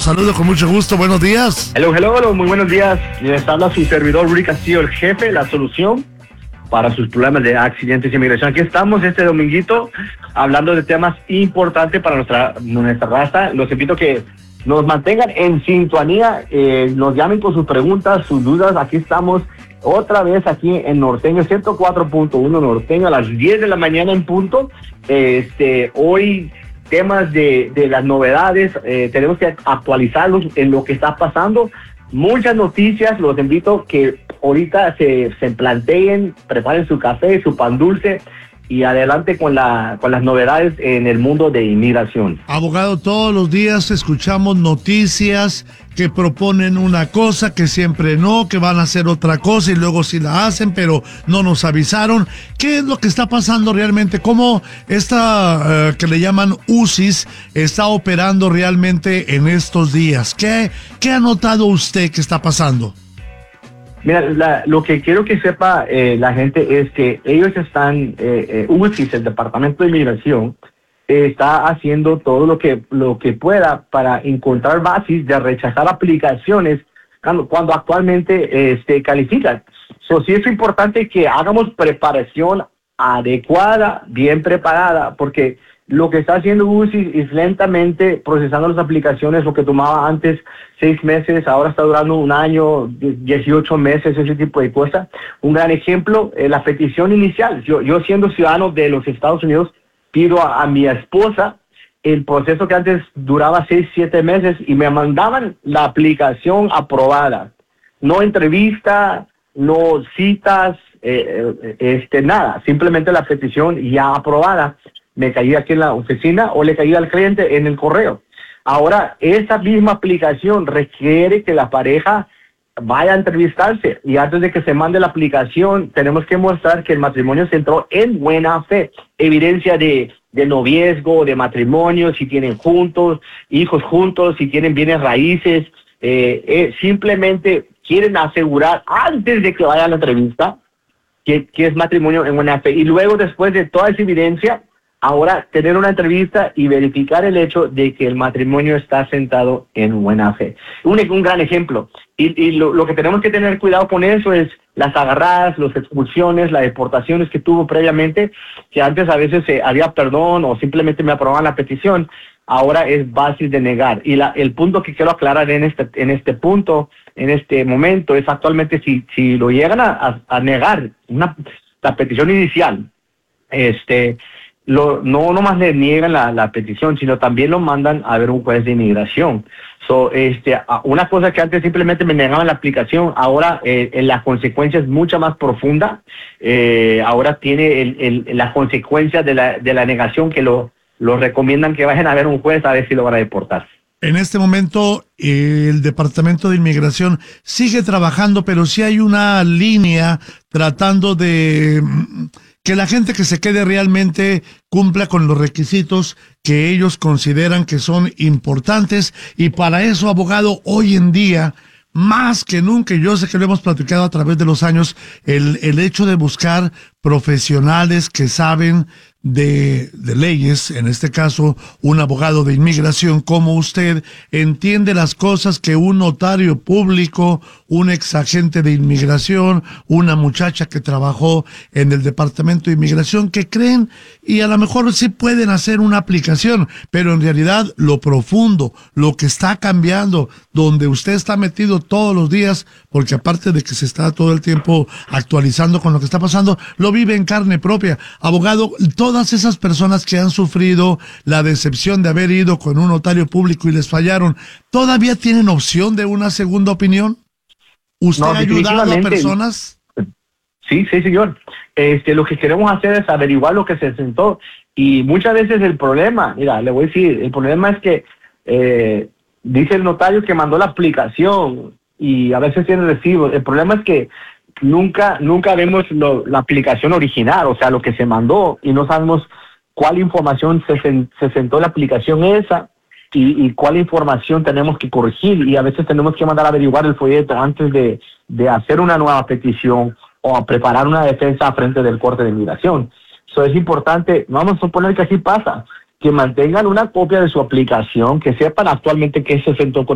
saludo con mucho gusto. Buenos días. Hello, muy buenos días. Les habla su servidor Rudy Castillo, el jefe, la solución para sus problemas de accidentes y migración. Aquí estamos este dominguito hablando de temas importantes para nuestra raza. Los invito a que nos mantengan en sintonía, nos llamen con sus preguntas, sus dudas. Aquí estamos otra vez aquí en Norteño 104.1 Norteño a las 10 de la mañana en punto. Hoy temas de las novedades, tenemos que actualizarlos en lo que está pasando. Muchas noticias, los invito que ahorita se planteen, preparen su café, su pan dulce y adelante con las novedades en el mundo de inmigración. Abogado, todos los días escuchamos noticias que proponen una cosa, que siempre no, que van a hacer otra cosa y luego sí la hacen, pero no nos avisaron. ¿Qué es lo que está pasando realmente? ¿Cómo esta que le llaman UCIS está operando realmente en estos días? ¿Qué ha notado usted que está pasando? Mira, lo que quiero que sepa la gente es que ellos están, UCIS, el Departamento de Inmigración, está haciendo todo lo que pueda para encontrar bases de rechazar aplicaciones cuando actualmente califican. Sí es importante que hagamos preparación adecuada, bien preparada, porque lo que está haciendo UCIS es lentamente procesando las aplicaciones, lo que tomaba antes 6 meses, ahora está durando 1 año, 18 meses, ese tipo de cosas. Un gran ejemplo, la petición inicial. Yo siendo ciudadano de los Estados Unidos, pido a mi esposa el proceso que antes duraba 6, 7 meses y me mandaban la aplicación aprobada. No entrevista, no citas, nada, simplemente la petición ya aprobada. Me caía aquí en la oficina o le caía al cliente en el correo. Ahora, esa misma aplicación requiere que la pareja vaya a entrevistarse y antes de que se mande la aplicación tenemos que mostrar que el matrimonio se entró en buena fe, evidencia de noviazgo, de matrimonio, si tienen hijos juntos, si tienen bienes raíces, simplemente quieren asegurar antes de que vayan a la entrevista que es matrimonio en buena fe y luego después de toda esa evidencia, ahora tener una entrevista y verificar el hecho de que el matrimonio está sentado en buena fe. Un gran ejemplo. Y lo que tenemos que tener cuidado con eso es las agarradas, las expulsiones, las deportaciones que tuvo previamente, que antes a veces había perdón o simplemente me aprobaban la petición, ahora es base de negar. Y el punto que quiero aclarar en este momento, es actualmente si lo llegan a negar, la petición inicial, no nomás le niegan la petición, sino también lo mandan a ver un juez de inmigración. Una cosa que antes simplemente me negaban la aplicación, ahora la consecuencia es mucho más profunda. Ahora tiene la consecuencia de la negación que lo recomiendan que vayan a ver un juez a ver si lo van a deportar. En este momento, el Departamento de Inmigración sigue trabajando, pero sí hay una línea tratando de que la gente que se quede realmente cumpla con los requisitos que ellos consideran que son importantes. Y para eso, abogado, hoy en día, más que nunca, yo sé que lo hemos platicado a través de los años, el hecho de buscar profesionales que saben de leyes, en este caso un abogado de inmigración como usted, entiende las cosas que un notario público, un exagente de inmigración, una muchacha que trabajó en el Departamento de Inmigración, que creen y a lo mejor sí pueden hacer una aplicación, pero en realidad lo profundo, lo que está cambiando, donde usted está metido todos los días, porque aparte de que se está todo el tiempo actualizando con lo que está pasando, lo vive en carne propia. Abogado, todas esas personas que han sufrido la decepción de haber ido con un notario público y les fallaron, ¿todavía tienen opción de una segunda opinión? ¿Usted ha ayudado a personas? Sí, señor. Lo que queremos hacer es averiguar lo que se sentó y muchas veces el problema, mira, le voy a decir, el problema es que dice el notario que mandó la aplicación y a veces tiene recibo. El problema es que nunca vemos la aplicación original, o sea, lo que se mandó, y no sabemos cuál información se sentó la aplicación esa y cuál información tenemos que corregir, y a veces tenemos que mandar a averiguar el folleto antes de hacer una nueva petición o a preparar una defensa frente del Corte de Inmigración. Eso es importante. Vamos a suponer que así pasa, que mantengan una copia de su aplicación, que sepan actualmente qué se sentó con